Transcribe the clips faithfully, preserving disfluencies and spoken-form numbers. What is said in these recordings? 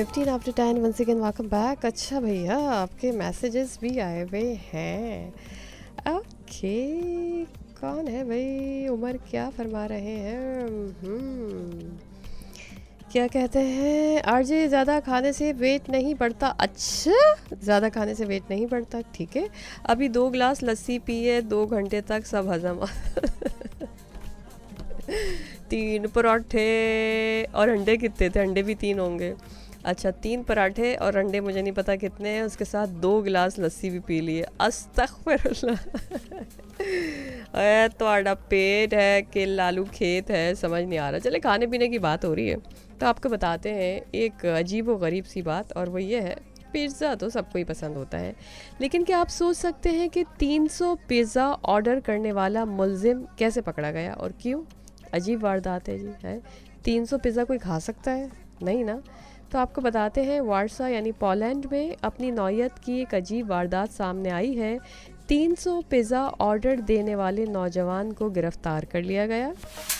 Fifteen after ten one second welcome back. अच्छा भैया आपके मैसेजेस भी आए हुए हैं. ओके कौन है भाई? उमर क्या फरमा रहे हैं? हम्म क्या कहते हैं? आरजे ज़्यादा खाने से वेट नहीं बढ़ता. अच्छा ज़्यादा खाने से वेट नहीं बढ़ता, ठीक है. अभी दो गिलास लस्सी पिए, दो घंटे तक सब हजम. तीन पराठे और अंडे कितने थे? अंडे भी तीन होंगे. अच्छा तीन पराठे और अंडे मुझे नहीं पता कितने हैं, उसके साथ दो गिलास लस्सी भी पी लिए. अस्तगफिरुल्लाह. तुम्हारा पेट है कि लालू खेत है, समझ नहीं आ रहा. चले खाने पीने की बात हो रही है तो आपको बताते हैं एक अजीब व गरीब सी बात, और वो ये है पिज़्ज़ा तो सबको ही पसंद होता है, लेकिन क्या आप सोच सकते हैं कि तीन सौ पिज़्ज़ा ऑर्डर करने वाला मुलजिम कैसे पकड़ा गया और क्यों? अजीब वारदात है जी. है तीन सौ पिज़्ज़ा कोई खा सकता है? नहीं ना. तो आपको बताते हैं वारसा यानी पोलैंड में अपनी नौयत की एक अजीब वारदात सामने आई है. तीन सौ पिज़्ज़ा ऑर्डर देने वाले नौजवान को गिरफ्तार कर लिया गया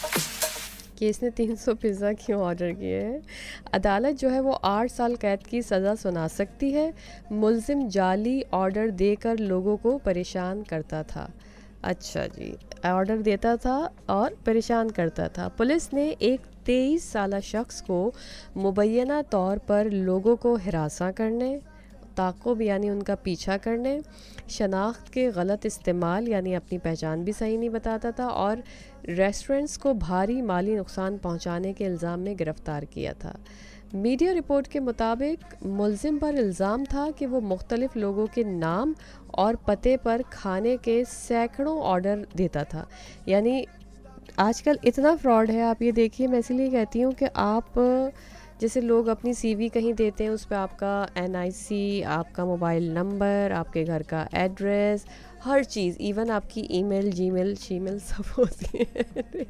कि इसने तीन सौ पिज़्ज़ा क्यों ऑर्डर किए हैं. अदालत जो है वो आठ साल कैद की सज़ा सुना सकती है. मुलजिम जाली ऑर्डर देकर लोगों को परेशान करता था. अच्छा जी, ऑर्डर देता था और परेशान करता था. पुलिस ने एक तेईस साला शख्स को मुबैना तौर पर लोगों को हिरासा करने, ताक़ुब यानी उनका पीछा करने, शनाख्त के गलत इस्तेमाल यानी अपनी पहचान भी सही नहीं बताता था, और रेस्टोरेंट्स को भारी माली नुकसान पहुंचाने के इल्ज़ाम में गिरफ़्तार किया था. मीडिया रिपोर्ट के मुताबिक मुलजिम पर इल्ज़ाम था कि वो मुख्तलिफ़ लोगों के नाम और पते पर खाने के सैकड़ों ऑर्डर देता था. यानी आजकल इतना फ्रॉड है, आप ये देखिए. मैं इसलिए कहती हूँ कि आप जैसे लोग अपनी सीवी कहीं देते हैं, उस पर आपका एनआईसी, आपका मोबाइल नंबर, आपके घर का एड्रेस, हर चीज़, इवन आपकी ईमेल, जीमेल, शीमेल सब होती है.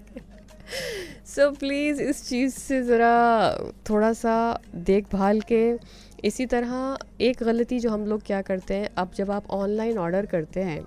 सो so, प्लीज़ इस चीज़ से ज़रा थोड़ा सा देखभाल के. इसी तरह एक गलती जो हम लोग क्या करते हैं, अब जब आप ऑनलाइन ऑर्डर करते हैं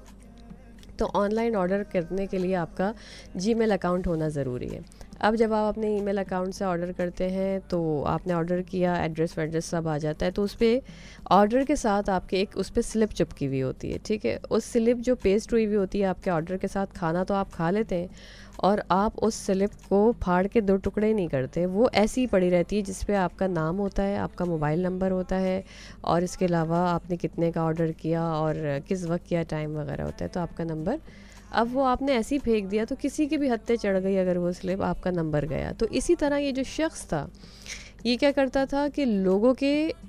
तो ऑनलाइन ऑर्डर करने के लिए आपका जीमेल अकाउंट होना ज़रूरी है. अब जब आप अपने ईमेल अकाउंट से ऑर्डर करते हैं तो आपने ऑर्डर किया, एड्रेस वैड्रेस सब आ जाता है, तो उस पर ऑर्डर के साथ आपके एक उस पर स्लिप चिपकी हुई होती है, ठीक है. उस स्लिप जो पेस्ट हुई हुई होती है आपके ऑर्डर के साथ, खाना तो आप खा लेते हैं और आप उस स्लिप को फाड़ के दो टुकड़े नहीं करते, वो ऐसी ही पड़ी रहती है जिस पे आपका नाम होता है, आपका मोबाइल नंबर होता है, और इसके अलावा आपने कितने का ऑर्डर किया और किस वक्त किया, टाइम वगैरह होता है, तो आपका नंबर. अब वो आपने ऐसे ही फेंक दिया तो किसी की भी हत्ते चढ़ गई अगर वो स्लिप, आपका नंबर गया. तो इसी तरह ये जो शख्स था ये क्या करता था कि लोगों के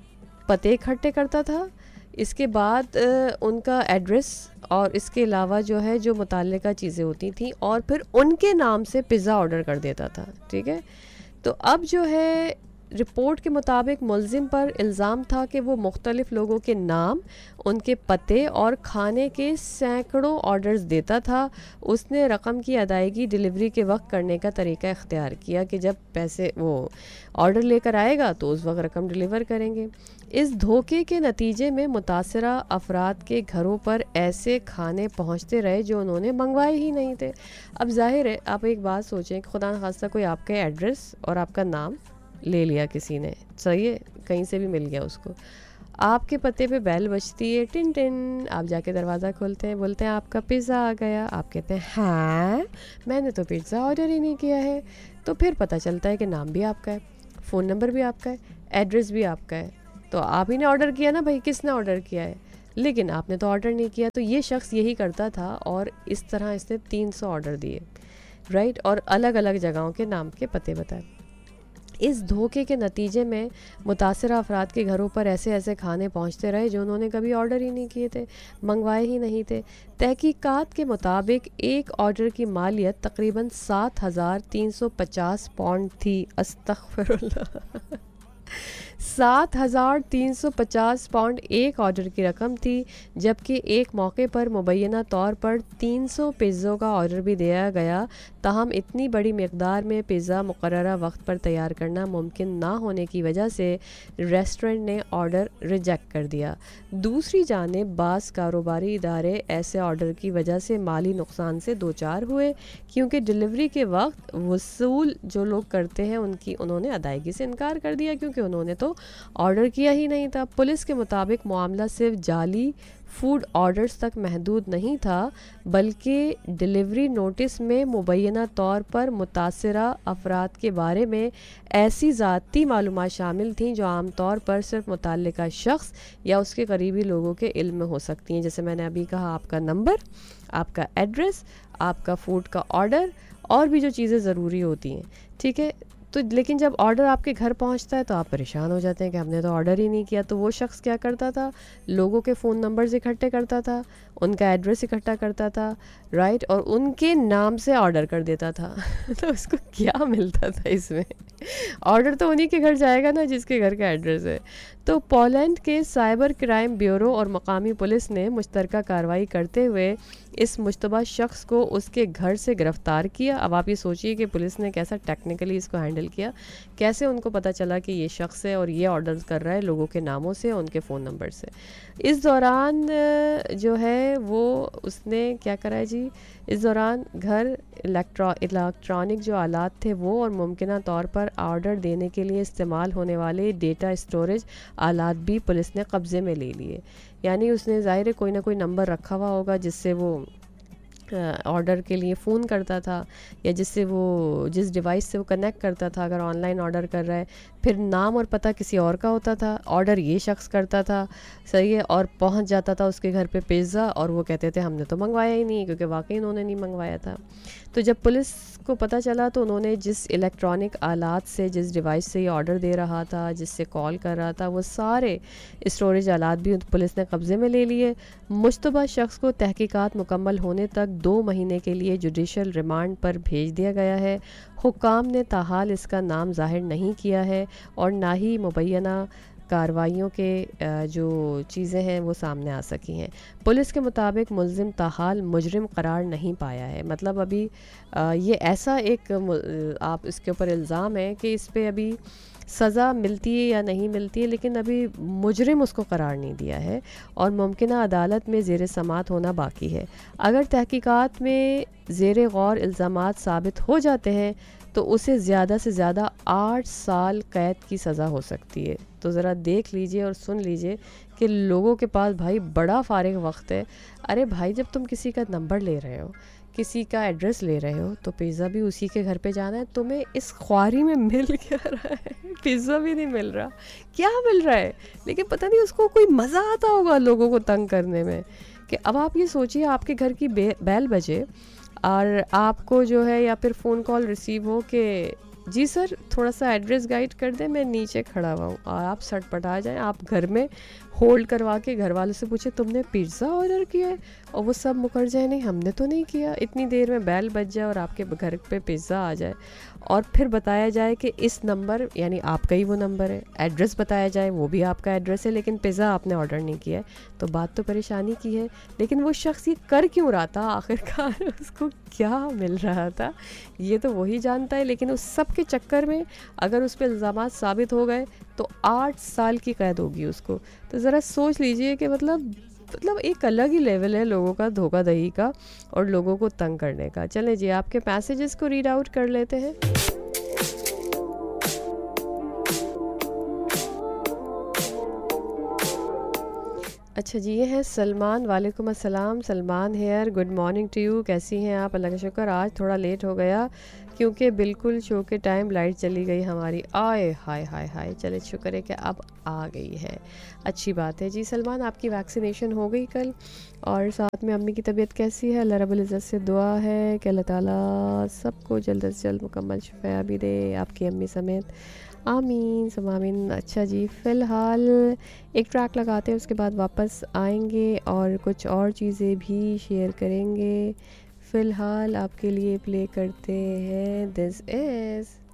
पते इकट्ठे करता था, इसके बाद उनका एड्रेस और इसके अलावा जो है जो मुताल्लिका चीज़ें होती थी, और फिर उनके नाम से पिज़्ज़ा ऑर्डर कर देता था, ठीक है. तो अब जो है रिपोर्ट के मुताबिक मुलजिम पर इल्ज़ाम था कि वो मुख्तलिफ़ लोगों के नाम, उनके पते और खाने के सैकड़ों ऑर्डर्स देता था. उसने रकम की अदायगी डिलीवरी के वक्त करने का तरीका इख्तियार किया कि जब पैसे वो ऑर्डर लेकर आएगा तो उस वक्त रकम डिलीवर करेंगे. इस धोखे के नतीजे में मुतासरा अफराद के घरों पर ऐसे खाने पहुंचते रहे जो उन्होंने मंगवाए ही नहीं थे. अब जाहिर है आप एक बात सोचें कि खुदा न खास्ता कोई आपका एड्रेस और आपका नाम ले लिया किसी ने, सही है, कहीं से भी मिल गया उसको, आपके पते पे बेल बजती है, टिन टिन, आप जाके दरवाज़ा खोलते हैं, बोलते हैं आपका पिज़्ज़ा आ गया. आप कहते हैं हाँ मैंने तो पिज़्ज़ा ऑर्डर ही नहीं किया है. तो फिर पता चलता है कि नाम भी आपका है, फ़ोन नंबर भी आपका है, एड्रेस भी आपका है. तो आप ही ने ऑर्डर किया ना भाई, किसने ऑर्डर किया है? लेकिन आपने तो ऑर्डर नहीं किया. तो ये शख्स यही करता था और इस तरह इसने तीन सौ ऑर्डर दिए, राइट, और अलग अलग जगहों के नाम के पते बताए. इस धोखे के नतीजे में मुतासरा अफराद के घरों पर ऐसे ऐसे खाने पहुंचते रहे जो उन्होंने कभी ऑर्डर ही नहीं किए थे, मंगवाए ही नहीं थे. तहकीकात के मुताबिक एक ऑर्डर की मालियत तकरीबन सात हज़ार तीन सौ पचास पाउंड थी. अस्तगफिरुल्लाह. सात हज़ार तीन सौ पचास पाउंड एक ऑर्डर की रकम थी, जबकि एक मौके पर मुबैना तौर पर तीन सौ पिज़्ज़ों का ऑर्डर भी दिया गया. ताहम इतनी बड़ी मकदार में पिज़्ज़ा मुकर्ररा वक्त पर तैयार करना मुमकिन ना होने की वजह से रेस्टोरेंट ने ऑर्डर रिजेक्ट कर दिया. दूसरी जानिब बाज़ कारोबारी इदारे ऐसे ऑर्डर की वजह से माली नुकसान से दो चार हुए, क्योंकि डिलीवरी के वक्त वसूल जो लोग करते हैं उनकी उन्होंने अदायगी से इनकार कर दिया, क्योंकि उन्होंने तो آرڈر کیا ہی نہیں تھا۔ پولیس کے مطابق معاملہ صرف جعلی فوڈ آرڈرز تک محدود نہیں تھا، بلکہ ڈیلیوری نوٹس میں مبینہ طور پر متاثرہ افراد کے بارے میں ایسی ذاتی معلومات شامل تھیں جو عام طور پر صرف متعلقہ شخص یا اس کے قریبی لوگوں کے علم میں ہو سکتی ہیں۔ جیسے میں نے ابھی کہا، آپ کا نمبر، آپ کا ایڈریس، آپ کا فوڈ کا آرڈر، اور بھی جو چیزیں ضروری ہوتی ہیں، ٹھیک ہے۔ تو لیکن جب آرڈر آپ کے گھر پہنچتا ہے تو آپ پریشان ہو جاتے ہیں کہ ہم نے تو آرڈر ہی نہیں کیا۔ تو وہ شخص کیا کرتا تھا؟ لوگوں کے فون نمبرز اکٹھے کرتا تھا، ان کا ایڈریس اکٹھا کرتا تھا، رائٹ، اور ان کے نام سے آرڈر کر دیتا تھا۔ تو اس کو کیا ملتا تھا اس میں؟ آرڈر تو انہی کے گھر جائے گا نا جس کے گھر کا ایڈریس ہے۔ تو پولینڈ کے سائبر کرائم بیورو اور مقامی پولیس نے مشترکہ کارروائی کرتے ہوئے اس مشتبہ شخص کو اس کے گھر سے گرفتار کیا۔ اب آپ یہ سوچئے کہ پولیس نے کیسا ٹیکنیکلی اس کو ہینڈل کیا، کیسے ان کو پتہ چلا کہ یہ شخص ہے اور یہ آرڈر کر رہا ہے لوگوں کے ناموں سے، ان کے فون نمبر سے۔ اس دوران جو ہے وہ اس نے کیا کرا ہے جی، اس دوران گھر الیکٹرا الیکٹرانک جو آلات تھے وہ، اور ممکنہ طور پر آرڈر دینے کے لیے استعمال ہونے والے ڈیٹا اسٹوریج آلات بھی پولیس نے قبضے میں لے لیے۔ یعنی اس نے ظاہر ہے کوئی نہ کوئی نمبر رکھا ہوا ہوگا جس سے وہ آرڈر کے لیے فون کرتا تھا، یا جس سے وہ جس ڈیوائس سے وہ کنیکٹ کرتا تھا اگر آن لائن آرڈر کر رہا ہے، پھر نام اور پتہ کسی اور کا ہوتا تھا، آرڈر یہ شخص کرتا تھا، صحیح ہے، اور پہنچ جاتا تھا اس کے گھر پہ پیزا، اور وہ کہتے تھے ہم نے تو منگوایا ہی نہیں، کیونکہ واقعی انہوں نے نہیں منگوایا تھا۔ تو جب پولیس کو پتہ چلا تو انہوں نے جس الیکٹرانک آلات سے، جس ڈیوائس سے یہ آرڈر دے رہا تھا، جس سے کال کر رہا تھا، وہ سارے اسٹوریج آلات بھی پولیس نے قبضے میں لے لیے۔ مشتبہ شخص کو تحقیقات مکمل ہونے تک دو مہینے کے لیے جوڈیشل ریمانڈ پر بھیج دیا گیا ہے۔ حکام نے تاحال اس کا نام ظاہر نہیں کیا ہے اور نہ ہی مبینہ کارروائیوں کے جو چیزیں ہیں وہ سامنے آ سکی ہیں۔ پولیس کے مطابق ملزم تاحال مجرم قرار نہیں پایا ہے۔ مطلب ابھی یہ ایسا ایک آپ اس کے اوپر الزام ہے کہ اس پہ ابھی سزا ملتی ہے یا نہیں ملتی ہے، لیکن ابھی مجرم اس کو قرار نہیں دیا ہے، اور ممکنہ عدالت میں زیر سماعت ہونا باقی ہے۔ اگر تحقیقات میں زیر غور الزامات ثابت ہو جاتے ہیں تو اسے زیادہ سے زیادہ آٹھ سال قید کی سزا ہو سکتی ہے۔ تو ذرا دیکھ لیجئے اور سن لیجئے کہ لوگوں کے پاس بھائی بڑا فارغ وقت ہے۔ ارے بھائی، جب تم کسی کا نمبر لے رہے ہو، کسی کا ایڈریس لے رہے ہو، تو پیزا بھی اسی کے گھر پہ جانا ہے۔ تمہیں اس خواری میں مل کیا رہا ہے؟ پیزا بھی نہیں مل رہا، کیا مل رہا ہے؟ لیکن پتہ نہیں اس کو کوئی مزہ آتا ہوگا لوگوں کو تنگ کرنے میں۔ کہ اب آپ یہ سوچئے، آپ کے گھر کی بیل بجے اور آپ کو جو ہے یا پھر فون کال ریسیو ہو کہ جی سر تھوڑا سا ایڈریس گائیڈ کر دیں، میں نیچے کھڑا ہوا ہوں، اور آپ سٹ پٹا جائیں، آپ گھر میں ہولڈ کروا کے گھر والوں سے پوچھیں تم نے پیزا آرڈر کیا ہے، اور وہ سب مکر جائیں نہیں ہم نے تو نہیں کیا، اتنی دیر میں بیل بج جائے اور آپ کے گھر پہ پیزا آ جائے، اور پھر بتایا جائے کہ اس نمبر یعنی آپ کا ہی وہ نمبر ہے، ایڈریس بتایا جائے وہ بھی آپ کا ایڈریس ہے، لیکن پیزا آپ نے آرڈر نہیں کیا ہے، تو بات تو پریشانی کی ہے۔ لیکن وہ شخص یہ کر کیوں رہا تھا آخرکار، اس کو کیا مل رہا تھا یہ تو وہی جانتا ہے، لیکن اس سب کے چکر میں اگر اس پہ الزامات ثابت ہو گئے تو آٹھ سال کی قید ہوگی اس کو۔ تو ذرا سوچ لیجئے کہ مطلب مطلب ایک الگ ہی لیول ہے لوگوں کا دھوکہ دہی کا اور لوگوں کو تنگ کرنے کا۔ چلیں جی آپ کے میسیجز کو ریڈ آؤٹ کر لیتے ہیں۔ اچھا جی، یہ ہے سلمان، وعلیکم السلام Salman hair, good morning to you, کیسی ہیں آپ؟ اللہ کا شکر، آج تھوڑا لیٹ ہو گیا کیونکہ بالکل شو کے ٹائم لائٹ چلی گئی ہماری، آئے ہائے ہائے ہائے، چلے شکر ہے کہ اب آ گئی ہے، اچھی بات ہے۔ جی سلمان، آپ کی ویکسینیشن ہو گئی کل، اور ساتھ میں امی کی طبیعت کیسی ہے؟ اللہ رب العزت سے دعا ہے کہ اللہ تعالیٰ سب کو جلد از جلد مکمل شفا بھی دے، آپ کی امی سمیت، آمین سم آمین۔ اچھا جی، فی الحال ایک ٹریک لگاتے ہیں، اس کے بعد واپس آئیں گے اور کچھ اور چیزیں بھی شیئر کریں گے۔ فی الحال آپ کے لیے پلے کرتے ہیں دس از